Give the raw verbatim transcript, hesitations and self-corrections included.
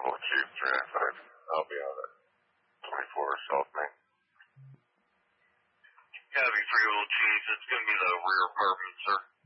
Double Chief three nine five. I'll be on it. twenty-four South Main. Gotta be three Double Chief. It's gonna be the rear apartment, sir.